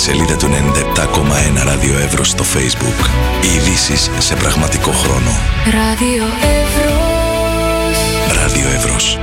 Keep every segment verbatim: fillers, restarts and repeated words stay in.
σελίδα του ενενήντα επτά κόμμα ένα Ράδιο Εύρος στο Facebook. Οι ειδήσεις σε πραγματικό χρόνο. Ράδιο Εύρος. Ράδιο Εύρος.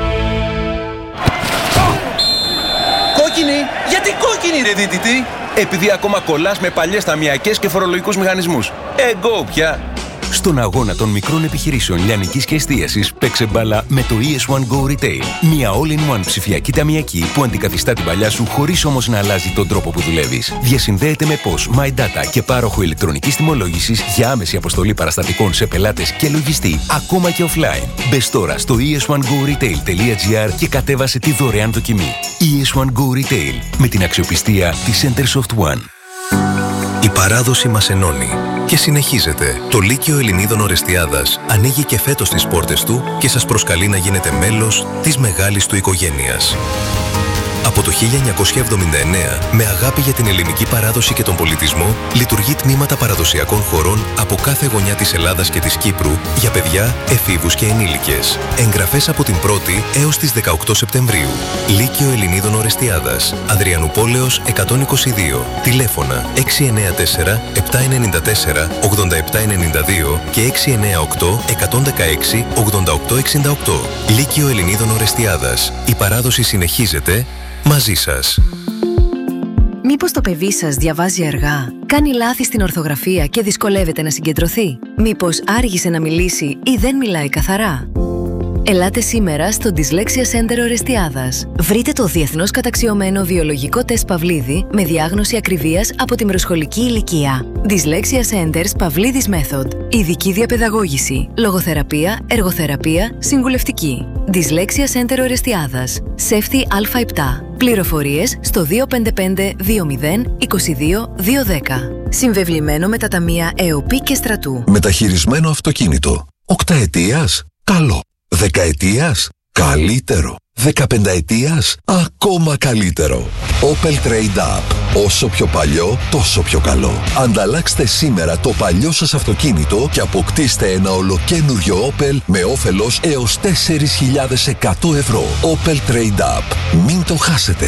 Κόκκινη! Γιατί κόκκινη ρε δίτητη? Επειδή ακόμα κολλάς με παλιές ταμιακές και φορολογικούς μηχανισμούς. Εγώ πια! Στον αγώνα των μικρών επιχειρήσεων λιανικής και εστίασης παίξε μπάλα με το ι ες one Go Retail. Μια all-in-one ψηφιακή ταμιακή που αντικαθιστά την παλιά σου χωρίς όμως να αλλάζει τον τρόπο που δουλεύεις. Διασυνδέεται με P O S, MyData και πάροχο ηλεκτρονικής τιμολόγησης για άμεση αποστολή παραστατικών σε πελάτες και λογιστή, ακόμα και offline. Μπες τώρα στο ι ες one go retail τελεία τζι άρ και κατέβασε τη δωρεάν δοκιμή. ι ες one Go Retail, με την αξιοπιστία της Centersoft One. Η παράδοση μας ενώνει και συνεχίζεται. Το Λύκειο Ελληνίδων Ορεστιάδας ανοίγει και φέτος τις πόρτες του και σας προσκαλεί να γίνετε μέλος της μεγάλης του οικογένειας. Από το χίλια εννιακόσια εβδομήντα εννέα, με αγάπη για την ελληνική παράδοση και τον πολιτισμό, λειτουργεί τμήματα παραδοσιακών χορών από κάθε γωνιά της Ελλάδας και της Κύπρου για παιδιά, εφήβους και ενήλικες. Εγγραφές από την πρώτη έως τις δεκαοκτώ Σεπτεμβρίου. Λύκειο Ελληνίδων Ορεστιάδας, Αδριανουπόλεως εκατόν είκοσι δύο. Τηλέφωνα έξι εννέα τέσσερα επτά εννιά τέσσερα ογδόντα επτά ενενήντα δύο και έξι εννέα οκτώ εκατόν δεκαέξι ογδόντα οκτώ εξήντα οκτώ. Λύκειο Ελληνίδων Ορεστιάδας. Η παράδοση συνεχίζεται μαζί σας. Μήπως το παιδί σας διαβάζει αργά, κάνει λάθη στην ορθογραφία και δυσκολεύεται να συγκεντρωθεί? Μήπως άργησε να μιλήσει ή δεν μιλάει καθαρά? Ελάτε σήμερα στο Dyslexia Center Ορεστιάδας. Βρείτε το διεθνώς καταξιωμένο βιολογικό τεστ Παυλίδη με διάγνωση ακριβίας από την προσχολική ηλικία. Dyslexia Centers Παυλίδης Method. Ειδική διαπαιδαγώγηση, λογοθεραπεία, εργοθεραπεία, συμβουλευτική. Dyslexia Center Ορεστιάδας. Σέφθη Α επτά. Πληροφορίες στο δύο πέντε πέντε δύο μηδέν είκοσι δύο δύο δέκα. Συμβεβλημένο με τα ταμεία ΕΟΠΗ και Στρατού. Μεταχειρισμένο αυτοκίνητο. Οκταετίας. Καλό. Δεκαετίας, καλύτερο. Δεκαπενταετίας, ακόμα καλύτερο. Opel Trade Up. Όσο πιο παλιό, τόσο πιο καλό. Ανταλλάξτε σήμερα το παλιό σας αυτοκίνητο και αποκτήστε ένα ολοκένουργιο Opel με όφελος έως τέσσερις χιλιάδες εκατό ευρώ. Opel Trade Up. Μην το χάσετε.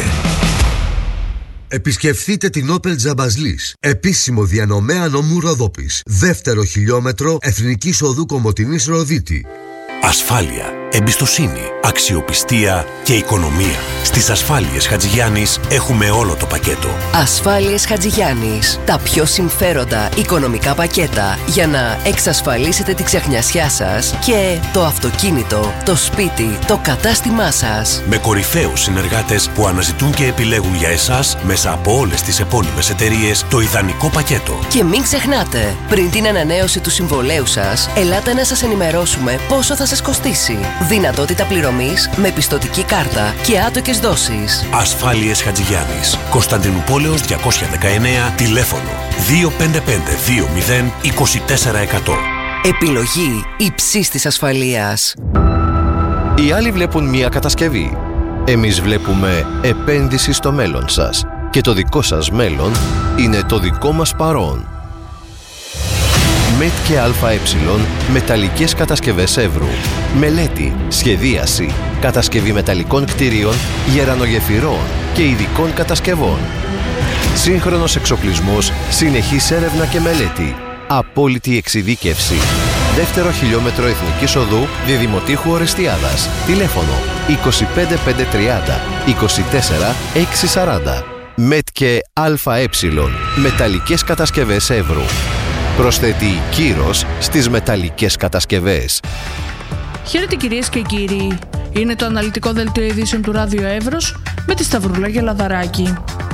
Επισκεφθείτε την Opel Τζαμπαζλής, επίσημο διανομέα νομού Ροδόπης. Δεύτερο χιλιόμετρο Εθνικής Οδού Κομοτηνής Ροδίτη. Ασφάλεια, εμπιστοσύνη, αξιοπιστία και οικονομία. Στις Ασφάλειες Χατζηγιάννης έχουμε όλο το πακέτο. Ασφάλειες Χατζηγιάννης. Τα πιο συμφέροντα οικονομικά πακέτα για να εξασφαλίσετε τη ξεχνιασιά σας και το αυτοκίνητο, το σπίτι, το κατάστημά σας. Με κορυφαίους συνεργάτες που αναζητούν και επιλέγουν για εσάς μέσα από όλες τις επώνυμες εταιρείες το ιδανικό πακέτο. Και μην ξεχνάτε, πριν την ανανέωση του συμβολέου σας, ελάτε να σας ενημερώσουμε πόσο θα σας κοστίσει. Δυνατότητα πληρωμής με πιστωτική κάρτα και άτοκες δόσεις. Ασφάλειες Χατζηγιάννης. Κωνσταντινουπόλεως διακόσια δεκαεννέα. Τηλέφωνο δύο πέντε πέντε δύο μηδέν είκοσι τέσσερα εκατό. Επιλογή υψής της ασφαλείας. Οι άλλοι βλέπουν μία κατασκευή. Εμείς βλέπουμε επένδυση στο μέλλον σας. Και το δικό σας μέλλον είναι το δικό μας παρόν. ΜΕΤ και ΑΕ, μεταλλικές κατασκευές Εύρου. Μελέτη, σχεδίαση, κατασκευή μεταλλικών κτηρίων, γερανογεφυρών και ειδικών κατασκευών. Σύγχρονος εξοπλισμός, συνεχής έρευνα και μελέτη. Απόλυτη εξειδίκευση. Δεύτερο χιλιόμετρο Εθνικής Οδού, Διδημοτήχου Ορεστιάδας. Τηλέφωνο είκοσι πέντε πεντακόσια τριάντα είκοσι τέσσερα εξακόσια σαράντα. ΜΕΤ και ΑΕ, μεταλλικές κατασκευές Εύρου. Προσθέτει κύρος στις μεταλλικές κατασκευές. Χαίρετε κυρίες και κύριοι. Είναι το αναλυτικό δελτίο ειδήσεων του Ράδιο Εύρος με τη Σταυρούλα Γελαδαράκη.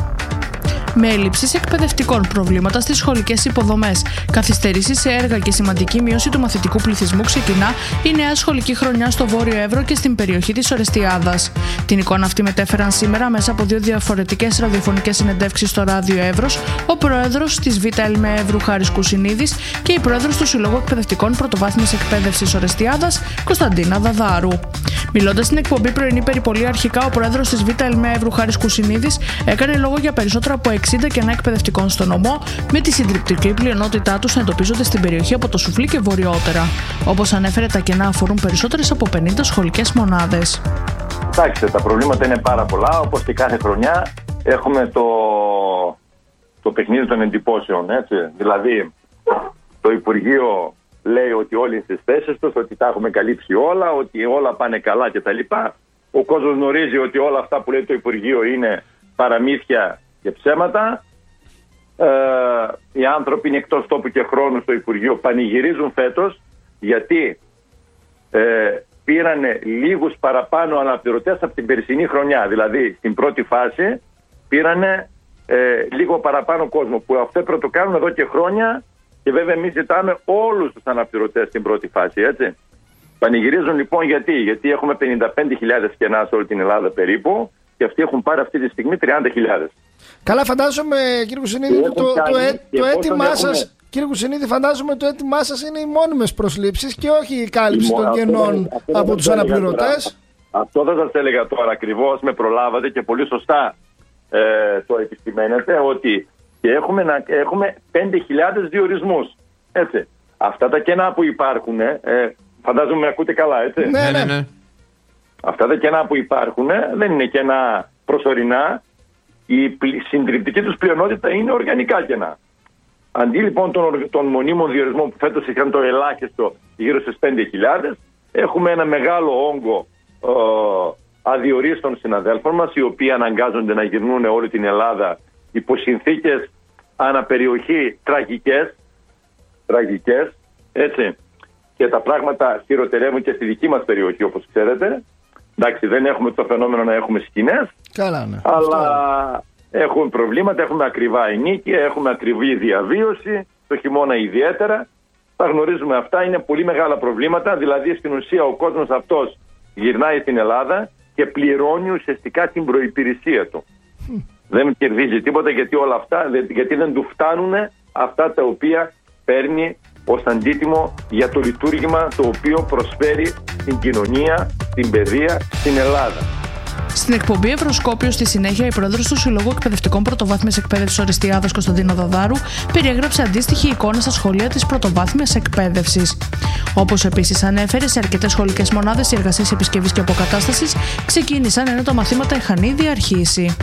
Με έλλειψη εκπαιδευτικών, προβλήματα στις σχολικές υποδομές, καθυστερήσεις σε έργα και σημαντική μείωση του μαθητικού πληθυσμού ξεκινά η νέα σχολική χρονιά στο Βόρειο Εύρο και στην περιοχή της Ορεστιάδας. Την εικόνα αυτή μετέφεραν σήμερα μέσα από δύο διαφορετικές ραδιοφωνικές συνεντεύξεις στο Ράδιο Εύρος ο πρόεδρος της Β' ΕΛΜΕ Εύρου Χάρης Κουσινίδης και η πρόεδρος του Συλλόγου Εκπαιδευτικών Πρωτοβάθμιας Εκπαίδευσης Ορεστιάδας Κωνσταντίνα Δαδάρου. Μιλώντας στην εκπομπή Πρωινή Περιπολία, αρχικά ο πρόεδρος της Β' ΕΛΜΕ Εύρου Χάρης Κουσινίδης έκανε λόγο για περισσότερα από εξήντα κενά εκπαιδευτικών στο νομό, με τη συντριπτική πλειονότητά τους να εντοπίζονται στην περιοχή από το Σουφλί και βορειότερα. Όπως ανέφερε, τα κενά αφορούν περισσότερες από πενήντα σχολικές μονάδες. Εντάξει, τα προβλήματα είναι πάρα πολλά. Όπως και κάθε χρονιά, έχουμε το, το παιχνίδι των εντυπώσεων, έτσι. Δηλαδή, το Υπουργείο λέει ότι όλοι είναι στις θέσεις τους, ότι τα έχουμε καλύψει όλα, ότι όλα πάνε καλά κτλ. Ο κόσμος γνωρίζει ότι όλα αυτά που λέει το Υπουργείο είναι παραμύθια και ψέματα. Ε, οι άνθρωποι είναι εκτός τόπου και χρόνου στο Υπουργείο, πανηγυρίζουν φέτος γιατί ε, πήρανε λίγους παραπάνω αναπληρωτές από την περσινή χρονιά. Δηλαδή στην πρώτη φάση πήρανε ε, λίγο παραπάνω κόσμο, που αυτό πρέπει να το κάνουν εδώ και χρόνια, και βέβαια εμείς ζητάμε όλους τους αναπληρωτές στην πρώτη φάση, έτσι. Πανηγυρίζουν λοιπόν γιατί, γιατί έχουμε πενήντα πέντε χιλιάδες κενά σε όλη την Ελλάδα περίπου, και αυτοί έχουν πάρει αυτή τη στιγμή τριάντα χιλιάδες. Καλά, φαντάζομαι κύριε Κουσινίδη, το, το, το, ε, το έτοιμά σας, κύριε Κουσινίδη, φαντάζομαι το έτοιμά σας είναι οι μόνιμες προσλήψεις και όχι η κάλυψη των κενών από τους αναπληρωτές. Αυτό δεν σας έλεγα τώρα ακριβώς, με προλάβατε και πολύ σωστά ε, το επισημαίνετε, ότι και έχουμε, να, έχουμε πέντε χιλιάδες διορισμούς. Έτσι. Αυτά τα κενά που υπάρχουν, ε, φαντάζομαι με ακούτε καλά, έτσι. Ναι, ναι, ναι. Αυτά τα κενά που υπάρχουν ε, δεν είναι κενά προσωρινά. Η συντριπτική τους πλειονότητα είναι οργανικά κενά. Αντί λοιπόν των, των μονίμων διορισμών που φέτος είχαν το ελάχιστο γύρω στις πέντε χιλιάδες, έχουμε ένα μεγάλο όγκο ε, αδιορίστων συναδέλφων μας, οι οποίοι αναγκάζονται να γυρνούν όλη την Ελλάδα υπό συνθήκες αναπεριοχή τραγικές, τραγικές, έτσι, και τα πράγματα χειροτερεύουν και στη δική μας περιοχή, όπως ξέρετε. Εντάξει, δεν έχουμε το φαινόμενο να έχουμε σκηνές, καλά, ναι, αλλά έχουμε προβλήματα, έχουμε ακριβά ενοίκια, έχουμε ακριβή διαβίωση, το χειμώνα ιδιαίτερα. Τα γνωρίζουμε αυτά, είναι πολύ μεγάλα προβλήματα, δηλαδή στην ουσία ο κόσμος αυτός γυρνάει στην Ελλάδα και πληρώνει ουσιαστικά την προϋπηρεσία του. Mm. Δεν κερδίζει τίποτα, γιατί όλα αυτά, γιατί δεν του φτάνουν αυτά τα οποία παίρνει ως αντίτιμο για το λειτουργήμα το οποίο προσφέρει στην κοινωνία, στην παιδεία, στην Ελλάδα. Στην εκπομπή Ευρωσκόπιο, στη συνέχεια, η πρόεδρος του Συλλόγου Εκπαιδευτικών Πρωτοβάθμιας Εκπαίδευσης Οριστιάδας, Κωνσταντίνα Δαδάρου, περιέγραψε αντίστοιχη εικόνα στα σχολεία της πρωτοβάθμιας εκπαίδευσης. Όπως επίσης ανέφερε, σε αρκετές σχολικές μονάδες οι εργασίες επισκευής και αποκατάστασης ξεκίνησαν, ενώ τα μαθήματα είχαν ήδη αρχίσει.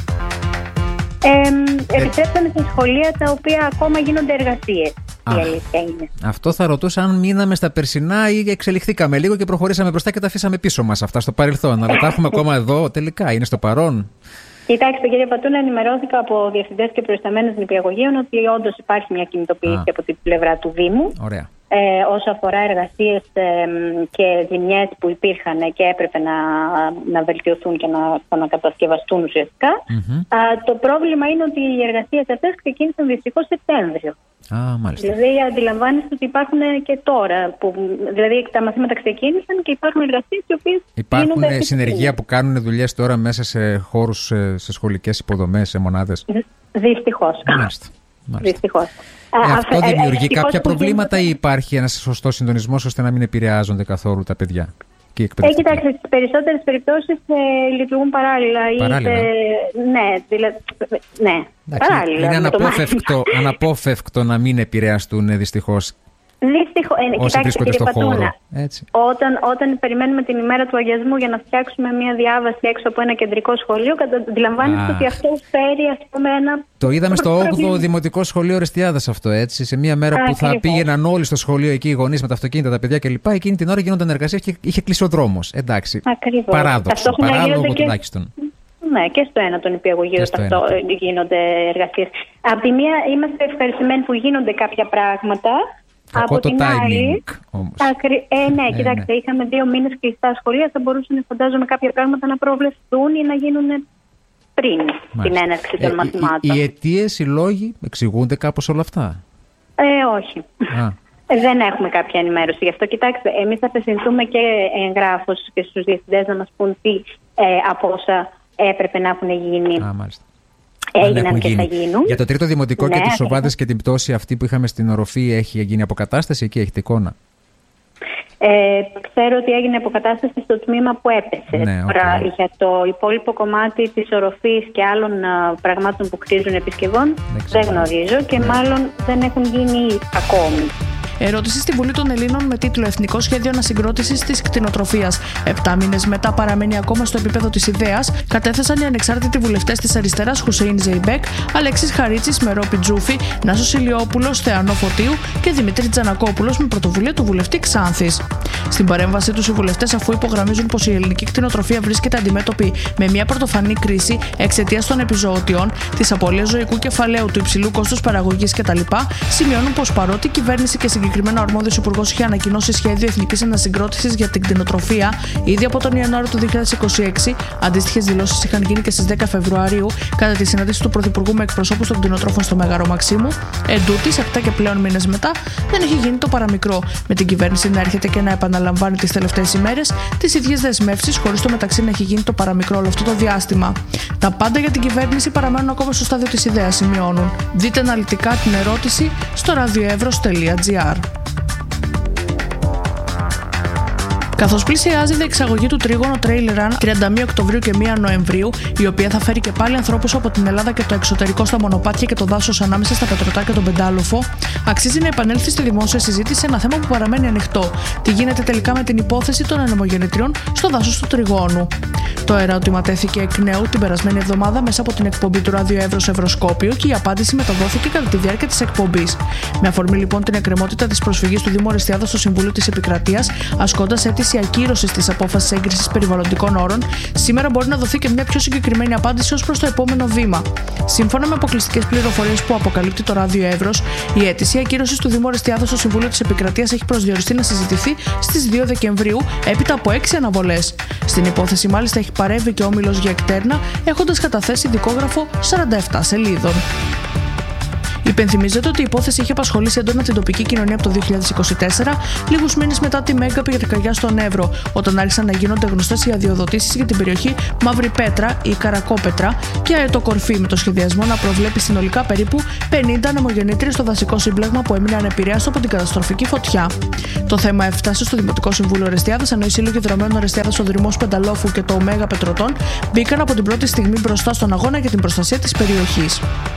Ε, επιστρέψαμε σε σχολεία τα οποία ακόμα γίνονται εργασίες. Η αλήθεια είναι. Αυτό θα ρωτούσα, αν μείναμε στα περσινά ή εξελιχθήκαμε λίγο και προχωρήσαμε μπροστά και τα αφήσαμε πίσω μας αυτά στο παρελθόν. Αλλά τα έχουμε ακόμα εδώ, τελικά είναι στο παρόν. Κοιτάξτε, κύριε Πατούλα, ενημερώθηκα από διευθυντές και προϊσταμένους νηπιαγωγείων ότι όντως υπάρχει μια κινητοποίηση Α. από την πλευρά του Δήμου. Ωραία. Ε, όσο αφορά εργασίες ε, και ζημιές που υπήρχαν και έπρεπε να, να βελτιωθούν και να ανακατασκευαστούν ουσιαστικά. Mm-hmm. Α, το πρόβλημα είναι ότι οι εργασίες αυτές ξεκίνησαν δυστυχώς Σεπτέμβριο. Α, μάλιστα. Δηλαδή αντιλαμβάνεστε ότι υπάρχουν και τώρα, που, δηλαδή τα μαθήματα ξεκίνησαν και υπάρχουν εργασίες οι οποίες υπάρχουν συνεργεία που κάνουν δουλειές τώρα μέσα σε χώρους, σε, σε σχολικές υποδομές, σε μονάδες. Δυστυχώς. Μάλιστα. Δυστυχώς. Ε, αυτό ε, δημιουργεί ε, κάποια προβλήματα ή υπάρχει ένας σωστός συντονισμός ώστε να μην επηρεάζονται καθόλου τα παιδιά? Ε, κοιτάξτε, στις περισσότερες περιπτώσεις ε, λειτουργούν παράλληλα. Παράλληλα. Είτε, ναι, δηλαδή, ναι, εντάξει, παράλληλα. Είναι αναπόφευκτο, αναπόφευκτο να μην επηρεαστούν δυστυχώς. Δυστυχώς, ε, όσοι βρίσκονται στο χώρο. Έτσι. Όταν, όταν περιμένουμε την ημέρα του αγιασμού για να φτιάξουμε μια διάβαση έξω από ένα κεντρικό σχολείο, αντιλαμβάνεστε ότι αυτό φέρει, ας πούμε, ένα. Το είδαμε στο όγδοο Δημοτικό Σχολείο Οριστιάδας αυτό, έτσι. Σε μια μέρα Α, που θα ακριβώς. πήγαιναν όλοι στο σχολείο εκεί οι γονείς με τα αυτοκίνητα, τα παιδιά κλπ. Εκείνη την ώρα γινόταν εργασίες και είχε κλείσει ο δρόμος. Εντάξει. Ακριβώς. Παράδοξο. Παράλογο τουλάχιστον. Ναι, και στο ένα των νηπιαγωγείων αυτό γίνονται εργασίες. Απ' τη μία είμαστε ευχαριστημένοι που γίνονται κάποια πράγματα. Κακό από το την timing άλλη, όμως. Ακρι... Ε, ναι, ε, κοιτάξτε, ναι. είχαμε δύο μήνες κλειστά σχολεία, θα μπορούσαν, φαντάζομαι, κάποια πράγματα να προβλεφθούν ή να γίνουν πριν Μάλιστα. την έναρξη των ε, μαθημάτων. Οι, οι αιτίες, οι λόγοι εξηγούνται κάπως όλα αυτά? Ε, όχι. Δεν έχουμε κάποια ενημέρωση. Γι' αυτό, κοιτάξτε, εμείς θα απευθυνθούμε και εγγράφως και στους διευθυντές να μας πούν τι ε, από όσα έπρεπε να έχουν γίνει. Α, μάλιστα. Έγιναν και θα γίνουν. Για το τρίτο δημοτικό ναι, και τις οβάδες και την πτώση αυτή που είχαμε στην οροφή, έχει γίνει αποκατάσταση εκεί, έχετε εικόνα? Ε, ξέρω ότι έγινε αποκατάσταση στο τμήμα που έπεσε. Ναι, Τώρα, okay. για το υπόλοιπο κομμάτι της οροφής και άλλων uh, πραγμάτων που χρήζουν επισκευών δεν, δεν γνωρίζω και ναι. μάλλον δεν έχουν γίνει ακόμη. ερώτηση στη Βουλή των Ελλήνων με τίτλο Εθνικό Σχέδιο Ανασυγκρότησης της Κτηνοτροφίας. Επτά μήνες μετά παραμένει ακόμα στο επίπεδο της ιδέας, κατέθεσαν οι ανεξάρτητοι βουλευτές της αριστεράς Χουσέιν Ζεϊμπέκ, Αλέξης Χαρίτσης, Μερόπη Τζούφη, Νάσος Ηλιόπουλος, Θεανό Φωτίου και Δημήτρη Τζανακόπουλος με πρωτοβουλία του βουλευτή Ξάνθης. Στην παρέμβασή τους οι βουλευτές, αφού υπογραμμίζουν πως η ελληνική κτηνοτροφία βρίσκεται αντιμέτωπη με μια πρωτοφανή κρίση εξαιτίας των επιζωοτιών, της απώλειας ζωικού κεφαλαίου, του υψηλού κόστους παραγωγής κτλ., σημειώνουν πως παρότι η κυβέρνηση και συγκεκριμένα ο αρμόδιος υπουργός είχε ανακοινώσει σχέδιο εθνικής ανασυγκρότησης για την κτηνοτροφία ήδη από τον Ιανουάριο του δύο χιλιάδες είκοσι έξι, αντίστοιχες δηλώσεις είχαν γίνει και στις δέκα Φεβρουαρίου κατά τη συνάντηση του Πρωθυπουργού με εκπροσώπους των κτηνοτρόφων στο Μέγαρο Μαξίμου. Εντούτοις, επτά και πλέον μήνες μετά, δεν έχει γίνει το παραμικρό, με την κυβέρνηση να έρχεται και να επαναλαμβάνει τις τελευταίες ημέρες τις ίδιες δεσμεύσεις, χωρίς το μεταξύ να έχει γίνει το παραμικρό όλο αυτό το διάστημα. Τα πάντα για την κυβέρνηση παραμένουν ακόμα στο στάδιο της ιδέας, σημειώνουν. Δείτε αναλυτικά την ερώτηση στο radioevros τελεία gr. Καθώς πλησιάζει η διεξαγωγή του τρίγωνο Trail Run τριάντα μία Οκτωβρίου και μία Νοεμβρίου, η οποία θα φέρει και πάλι ανθρώπους από την Ελλάδα και το εξωτερικό στα μονοπάτια και το δάσος ανάμεσα στα Πετρωτά και τον Πεντάλοφο, αξίζει να επανέλθει στη δημόσια συζήτηση ένα θέμα που παραμένει ανοιχτό. Τι γίνεται τελικά με την υπόθεση των ανεμογεννητριών στο δάσος του τριγώνου. Το ερώτημα τέθηκε εκ νέου την περασμένη εβδομάδα μέσα από την εκπομπή του Ράδιο Εύρος Ευρωσκόπιο και η απάντηση μεταδόθηκε κατά τη διάρκεια της εκπομπής. Με αφορμή λοιπόν την εκκρεμότητα της προσφυγής του Δήμου Ορεστιάδας στο Συμβούλιο της Επικρατείας, ασκώντας αίτηση ακύρωσης της απόφασης έγκρισης περιβαλλοντικών όρων, σήμερα μπορεί να δοθεί και μια πιο συγκεκριμένη απάντηση ως προς το επόμενο βήμα. Σύμφωνα με αποκλειστικές πληροφορίες που αποκαλύπτει το Ράδιο Εύρος, η αίτηση ακύρωσης του Δήμου Ορεστιάδας στο Συμβούλιο της Επικρατείας έχει προσδιοριστεί να συζητηθεί στις δύο Δεκεμβρίου, έπειτα από έξι αναβολές. Στην υπόθεση, μάλιστα, έχει παρέμβει και ο Όμιλος Γεκτέρνα, έχοντας καταθέσει δικόγραφο σαράντα επτά σελίδων. Υπενθυμίζεται ότι η υπόθεση είχε απασχολήσει έντονα την τοπική κοινωνία από το δύο χιλιάδες είκοσι τέσσερα, λίγους μήνες μετά τη μέγα πυρκαγιά στον Εύρο, όταν άρχισαν να γίνονται γνωστές οι αδειοδοτήσεις για την περιοχή Μαύρη Πέτρα ή Καρακόπετρα και Αετοκορφή, με το σχεδιασμό να προβλέπει συνολικά περίπου πενήντα ανεμογεννήτριες στο δασικό σύμπλεγμα που έμεινε ανεπηρέαστο από την καταστροφική φωτιά. Το θέμα έφτασε στο Δημοτικό Συμβούλιο Ορεστιάδας, ενώ οι Σύλλογοι Δρομένων Ορεστιάδας, ο Δρυμός Πενταλόφου και το Ωμέγα Πετρωτών μπήκαν από την πρώτη στιγμή μπροστά στον αγώνα για την προστασία της περιοχής.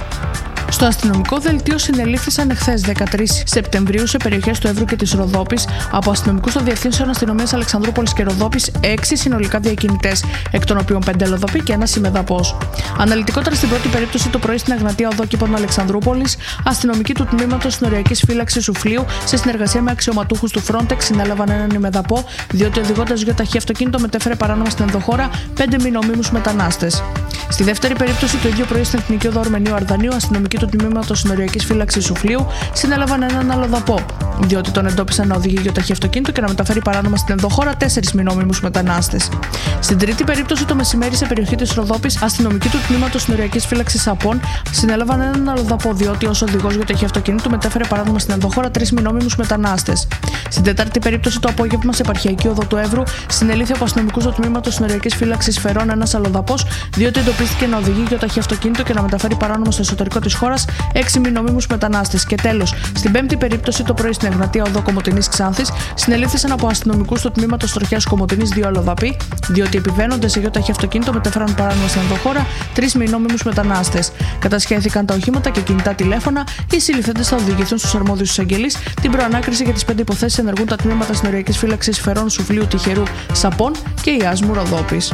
Στο αστυνομικό δελτίο συνελήφθησαν εχθές δεκατρείς Σεπτεμβρίου σε περιοχές του Εύρου και της Ροδόπης από αστυνομικούς των Διευθύνσεων Αστυνομίας Αλεξανδρούπολης και Ροδόπης έξι συνολικά διακινητές, εκ των οποίων πέντε Λοδοποί και ένας ημεδαπός. Αναλυτικότερα, στην πρώτη περίπτωση, το πρωί στην Αγνατία Οδό Κήπων Αλεξανδρούπολης, αστυνομικοί του τμήματος συνοριακής φύλαξης Σουφλίου, σε συνεργασία με αξιωματούχους του Frontex, συνέλαβαν έναν ημεδαπό, διότι οδηγώντας γιοταχή αυτοκίνητο μετέφερε παράνομα στην ενδοχώρα πέντε μη νομίμους μετανάστες. Στη δεύτερη περίπτωση, το ίδιο πρωί στην Εθνική Οδό Αρμενίου Αρδανίου, αστυνομικοί του τμήματος συνοριακής φύλαξης Σουφλίου συνέλαβαν έναν αλλοδαπό, διότι τον εντόπισαν να οδηγεί γιοταχή αυτοκίνητο και να μεταφέρει παράνομα στην ενδοχώρα τέσσερις μη νόμιμους μετανάστες. Στην τρίτη περίπτωση, το μεσημέρι σε περιοχή της Ροδόπης, αστυνομικοί του τμήματος συνοριακής φύλαξης Απών συνέλαβαν έναν αλλοδαπό, διότι ως οδηγός γιοταχή αυτοκίνητου μετέφερε παράνομα στην ενδοχώρα τρεις μη νόμιμους μετανάστες. Στην τέταρτη περίπτωση, το απόγευμα σε επαρχιακή οδό του Εύρου, συνελήφθη από αστυνομικούς του τμήματος συνοριακής φύλαξης Φερών ένας αλλοδαπός, διότι εντοπίστηκε να οδηγεί γιοταχή αυτοκίνητο και να μεταφέρει παράνομα στο εσωτερικό της χώρας έξι μη νομίμους μετανάστες. Και τέλος, στην πέμπτη περίπτωση, το πρωί στην Εγνατία Οδό Κομοτηνής Ξάνθης, συνελήφθησαν από αστυνομικούς του τμήματος τροχιάς Κομοτηνής δύο αλλοδαποί, διότι επιβαίνοντες σε γιοταχή αυτοκίνητο μετέφεραν παράνομα στην ενδοχώρα τρεις μη νόμιμους μετανάστες. Κατασχέθηκαν τα οχήματα και κινητά τηλέφωνα. Οι συλληφθέντες θα οδηγηθούν στους αρμόδιους εισαγγελείς. Την προανάκριση για τις πέντε υποθέσεις ενεργούν τα τμήματα συνοριακής φύλαξης Φερών, Σουφλίου, Τυχερού, Σαπών και Ιάσμου Ροδόπης.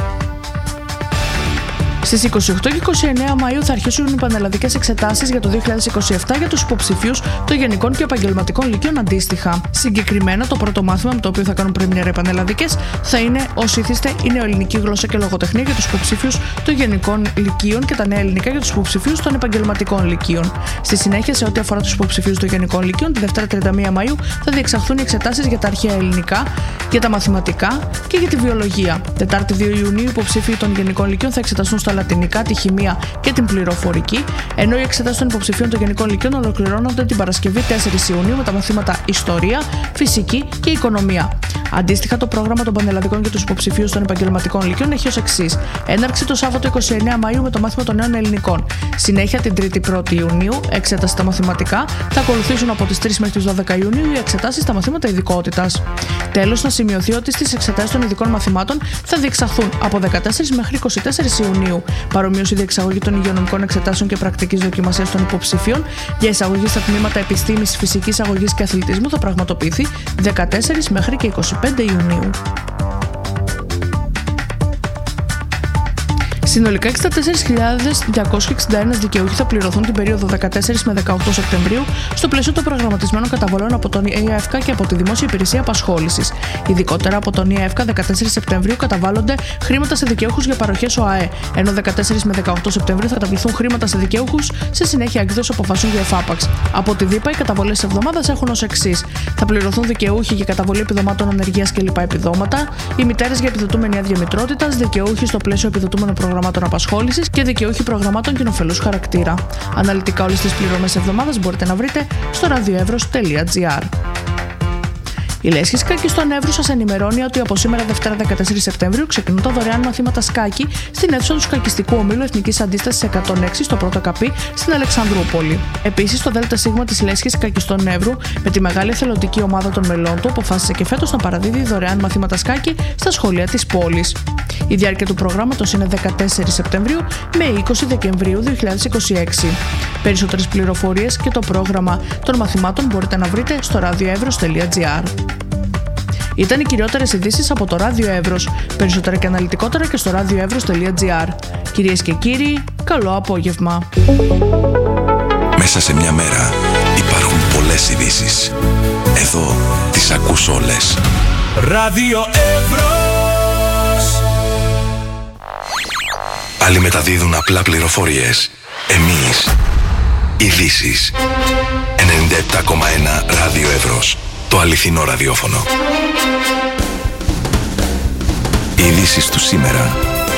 Στις είκοσι οκτώ και είκοσι εννέα Μαΐου θα αρχίσουν οι πανελλαδικές εξετάσεις για το δύο χιλιάδες είκοσι επτά για τους υποψηφίους των γενικών και επαγγελματικών λυκείων αντίστοιχα. Συγκεκριμένα, το πρώτο μάθημα με το οποίο θα κάνουν πρεμιέρα οι πανελλαδικές θα είναι, ως ήθιστε, η νεοελληνική γλώσσα και λογοτεχνία για τους υποψηφίους των γενικών λυκείων και τα νέα ελληνικά για τους υποψηφίους των επαγγελματικών λυκείων. Στη συνέχεια, σε ό,τι αφορά τους υποψηφίους των γενικών λυκείων, τη Δευτέρα τριάντα μία Μαΐου θα διεξαχθούν οι εξετάσεις για τα αρχαία ελληνικά, για τα μαθηματικά και για τη βιολογία. Τετάρτη δύο Ιουνίου, οι υποψήφοι των γενικών λυκείων θα εξεταστούν στα λατινικά, τη χημεία και την πληροφορική, ενώ οι εξετάσεις των υποψηφίων των γενικών λυκείων ολοκληρώνονται την Παρασκευή τέσσερις Ιουνίου με τα μαθήματα Ιστορία, Φυσική και Οικονομία. Αντίστοιχα, το πρόγραμμα των πανελλαδικών για τους υποψηφίους των επαγγελματικών λυκείων έχει ως εξής: έναρξη το Σάββατο είκοσι εννέα Μαΐου με το μάθημα των νέων ελληνικών. Συνέχεια την Τρίτη πρώτη Ιουνίου, εξέταση στα μαθηματικά. Θα ακολουθήσουν από τις τρεις μέχρι τις δώδεκα Ιουνίου οι εξετάσεις στα μαθήματα ειδικότητας. Τέλος, να σημειωθεί ότι στις εξετάσεις των ειδικών μαθημάτων θα διεξαχθούν από δεκατέσσερις μέχρι είκοσι τέσσερις Ιουνίου. Παρομοίως, η διεξαγωγή των υγειονομικών εξετάσεων και πρακτικής δοκιμασίας των υποψηφίων για εισαγωγή στα τμήματα επιστήμης, φυσικής αγωγής και αθλητισμού θα πραγματοποιηθεί δεκατέσσερις μέχρι και είκοσι πέντε Ιουνίου. Συνολικά εξήντα τέσσερις χιλιάδες διακόσιοι εξήντα ένα δικαιούχοι θα πληρωθούν την περίοδο δεκατέσσερις με δεκαοκτώ Σεπτεμβρίου στο πλαίσιο των προγραμματισμένων καταβολών από τον ΙΕΦΚΑ και από τη Δημόσια Υπηρεσία Απασχόλησης. Ειδικότερα από τον ΙΕΦΚΑ δεκατέσσερις Σεπτεμβρίου καταβάλλονται χρήματα σε δικαιούχους για παροχές ΟΑΕ, ενώ δεκατέσσερις με δεκαοκτώ Σεπτεμβρίου θα καταβληθούν χρήματα σε δικαιούχους σε συνέχεια εκδόση αποφάσεων για εφάπαξ. Από τη ΔΥΠΑ οι καταβολές της εβδομάδας έχουν ως εξής: θα πληρωθούν δικαιούχοι για καταβολή επιδομάτων ανεργίας και λοιπά επιδόματα, οι μητέρες για επιδοτούμενη άδεια μητρότητας, δικαιούχοι στο πλαίσιο επιδοτούμενων προγραμμάτων απασχόλησης και δικαιούχοι προγραμμάτων κοινοφελούς χαρακτήρα. Αναλυτικά όλες τις πληρωμές εβδομάδας μπορείτε να βρείτε στο ραδιοεύρος τελεία τζι άρ. Η Λέσχη Σκάκη στον Εύρου σας ενημερώνει ότι από σήμερα Δευτέρα δεκατέσσερις Σεπτεμβρίου ξεκινούν τα δωρεάν μαθήματα σκάκι στην αίθουσα του Σκακιστικού Ομίλου Εθνικής Αντίστασης εκατόν έξι στο πρώτο καπί στην Αλεξανδρούπολη. Επίσης, το ΔΣ της Λέσχης Σκάκη στον Εύρου με τη μεγάλη εθελοντική ομάδα των μελών του αποφάσισε και φέτος να παραδίδει δωρεάν μαθήματα σκάκι στα σχολεία της πόλης. Η διάρκεια του προγράμματος είναι δεκατέσσερις Σεπτεμβρίου με είκοσι Δεκεμβρίου δύο χιλιάδες είκοσι έξι. Περισσότερες πληροφορίες και το πρόγραμμα των μαθημάτων μπορείτε να βρείτε στο ραδιοεύρος τελεία τζι άρ. Ήταν οι κυριότερες ειδήσεις από το Ράδιο Εύρος. Περισσότερα και αναλυτικότερα και στο ραδιοεύρος τελεία τζι άρ. Κυρίες και κύριοι, καλό απόγευμα. Μέσα σε μια μέρα υπάρχουν πολλές ειδήσεις. Εδώ τις ακούς όλες. Ράδιο Εύρος. Άλλοι μεταδίδουν απλά πληροφορίες. Εμείς ειδήσεις. ενενήντα επτά κόμμα ένα Ράδιο Εύρος. Το αληθινό ραδιόφωνο. Οι ειδήσεις του σήμερα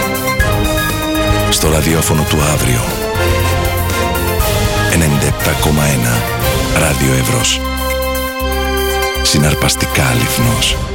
στο ραδιόφωνο του αύριο. ενενήντα επτά κόμμα ένα Ράδιο Εύρος. Συναρπαστικά αληθινός.